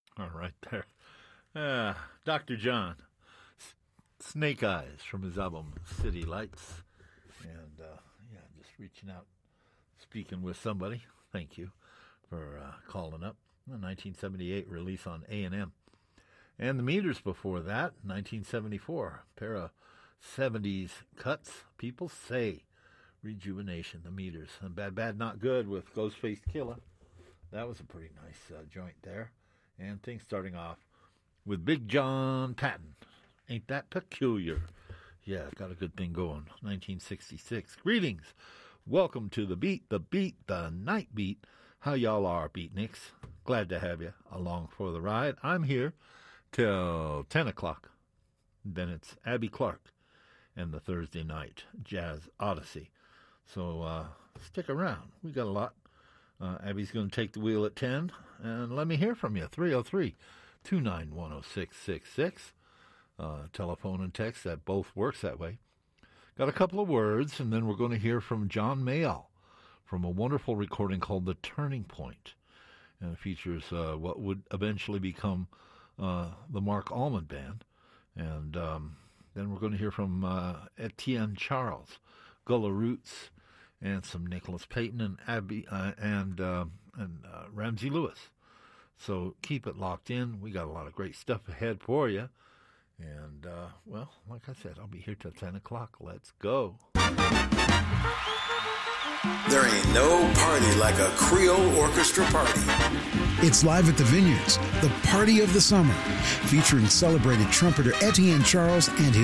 All right there. Dr. John, Snake Eyes from his album City Lights. And, just reaching out, speaking with somebody. Thank you for calling up. The 1978 release on A&M. And the Meters before that, 1974. Pair of 70s cuts. People say Rejuvenation, the Meters. And Bad Bad Not Good with Ghostface Killah. That was a pretty nice joint there. And things starting off with Big John Patton. Ain't that peculiar? Yeah, got a good thing going. 1966. Greetings. Welcome to the beat, the night beat. How y'all are, beatniks? Glad to have you along for the ride. I'm here till 10 o'clock. Then it's Abby Clark and the Thursday night Jazz Odyssey. So stick around. We got a lot. Abby's going to take the wheel at 10. And let me hear from you. 303-291-0666. Telephone and text, that both works that way. Got a couple of words, and then we're going to hear from John Mayall from a wonderful recording called The Turning Point. And it features what would eventually become the Mark Allman Band. And then we're going to hear from Etienne Charles, Gullah Roots, and some Nicholas Payton and Abby and Ramsey Lewis. So keep it locked in. We got a lot of great stuff ahead for you. And, like I said, I'll be here till 10 o'clock. Let's go. There ain't no party like a Creole orchestra party. It's live at the Vineyards, the party of the summer, featuring celebrated trumpeter Etienne Charles and his